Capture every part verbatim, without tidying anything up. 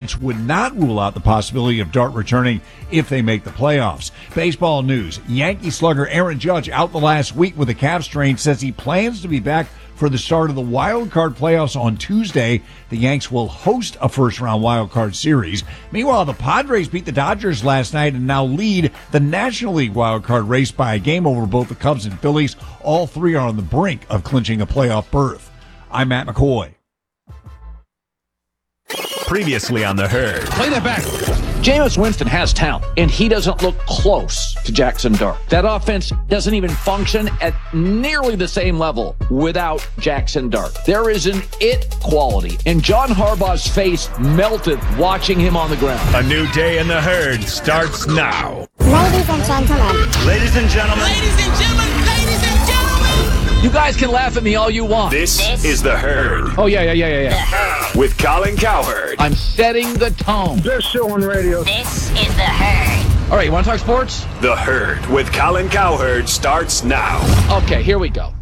Giants would not rule out the possibility of Dart returning if they make the playoffs. Baseball news. Yankee slugger Aaron Judge out the last week with a calf strain says he plans to be back for the start of the wild card playoffs on Tuesday. The Yanks will host a first-round wild card series. Meanwhile, the Padres beat the Dodgers last night and now lead the National League wild card race by a game over both the Cubs and Phillies. All three are on the brink of clinching a playoff berth. I'm Matt McCoy. Previously on The Herd. Play that back. Jameis Winston has talent, and he doesn't look close to Jackson Dart. That offense doesn't even function at nearly the same level without Jackson Dart. There is an it quality, and John Harbaugh's face melted watching him on the ground. A new day in The Herd starts now. Ladies and gentlemen. Ladies and gentlemen. Ladies and gentlemen. Ladies and gentlemen. You guys can laugh at me all you want. This, This is The Herd. Oh, yeah, yeah, yeah, yeah, yeah. With Colin Cowherd. I'm setting the tone. Best show on radio. This is The Herd. All right, you want to talk sports? The Herd with Colin Cowherd starts now. Okay, here we go.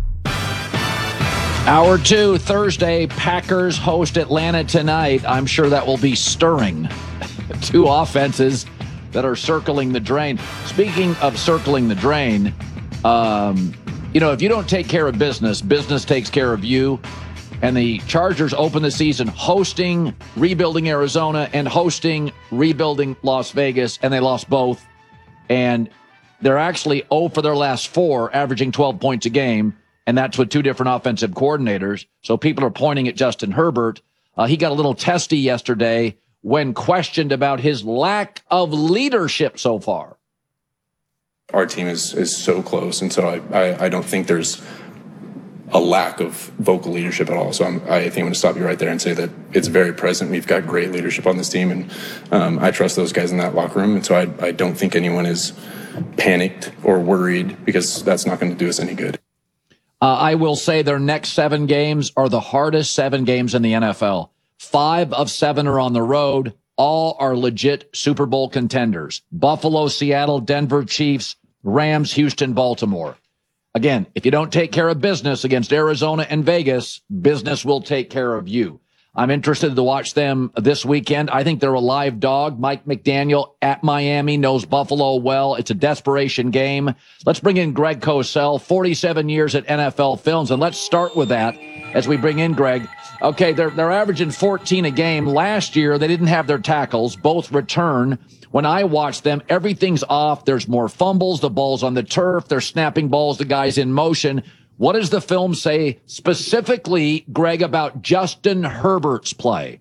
Hour two, Thursday, Packers host Atlanta tonight. I'm sure that will be stirring. Two offenses that are circling the drain. Speaking of circling the drain, um, you know, if you don't take care of business, business takes care of you. And the Chargers open the season hosting, rebuilding Arizona and hosting, rebuilding Las Vegas, and they lost both. And they're actually oh for their last four, averaging twelve points a game, and that's with two different offensive coordinators. So people are pointing at Justin Herbert. Uh, he got a little testy yesterday when questioned about his lack of leadership so far. Our team is is so close, and so I, I, I don't think there's a lack of vocal leadership at all. So I'm, I think I'm going to stop you right there and say that it's very present. We've got great leadership on this team, and um, I trust those guys in that locker room. And so I, I don't think anyone is panicked or worried, because that's not going to do us any good. Uh, I will say their next seven games are the hardest seven games in the N F L. Five of seven are on the road. All are legit Super Bowl contenders. Buffalo, Seattle, Denver, Chiefs, Rams, Houston, Baltimore. Again, if you don't take care of business against Arizona and Vegas, business will take care of you. I'm interested to watch them this weekend. I think they're a live dog. Mike McDaniel at Miami knows Buffalo well. It's a desperation game. Let's bring in Greg Cosell, forty-seven years at N F L Films, and let's start with that as we bring in Greg. Okay, they're they're averaging fourteen a game. Last year, they didn't have their tackles. Both return. When I watch them, everything's off. There's more fumbles. The ball's on the turf. They're snapping balls. The guy's in motion. What does the film say specifically, Greg, about Justin Herbert's play?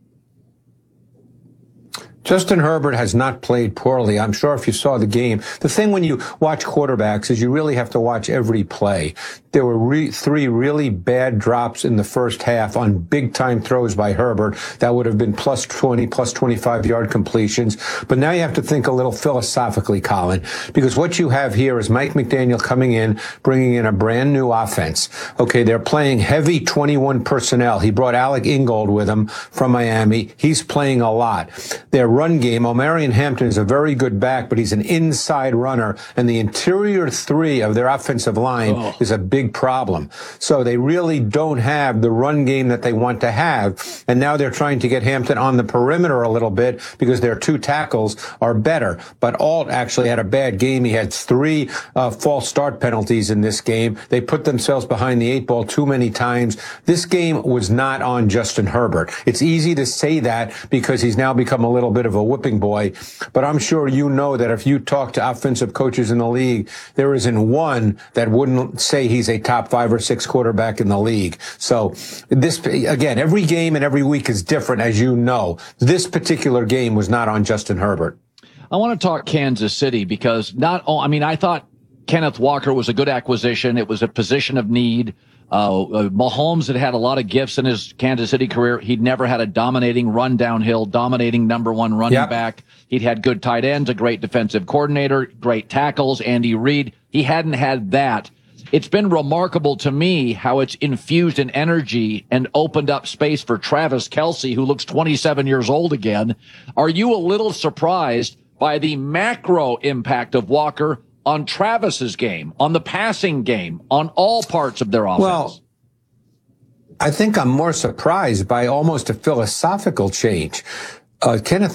Justin Herbert has not played poorly. I'm sure if you saw the game, the thing when you watch quarterbacks is you really have to watch every play. There were re- three really bad drops in the first half on big-time throws by Herbert that would have been plus twenty, plus twenty-five yard completions. But now you have to think a little philosophically, Colin, because what you have here is Mike McDaniel coming in, bringing in a brand new offense. Okay, they're playing heavy twenty-one personnel. He brought Alec Ingold with him from Miami. He's playing a lot. Their run game, Omarion Hampton is a very good back, but he's an inside runner, and the interior three of their offensive line oh. is a big problem. So they really don't have the run game that they want to have, and now they're trying to get Hampton on the perimeter a little bit because their two tackles are better. But Alt actually had a bad game. He had three uh, false start penalties in this game. They put themselves behind the eight ball too many times. This game was not on Justin Herbert. It's easy to say that because he's now become a little bit of a whipping boy, but I'm sure you know that if you talk to offensive coaches in the league, there isn't one that wouldn't say he's a top five or six quarterback in the league. So this, again, every game and every week is different, as you know. This particular game was not on Justin Herbert. I want to talk Kansas City because not, oh, I mean, I thought Kenneth Walker was a good acquisition. It was a position of need. Uh, uh, Mahomes had had a lot of gifts in his Kansas City career. He'd never had a dominating run downhill, dominating number one running yep. back. He'd had good tight ends, a great defensive coordinator, great tackles, Andy Reid. He hadn't had that. It's been remarkable to me how it's infused in energy and opened up space for Travis Kelce, who looks twenty-seven years old again. Are you a little surprised by the macro impact of Walker on Travis's game, on the passing game, on all parts of their offense? Well, I think I'm more surprised by almost a philosophical change. Uh, Kenneth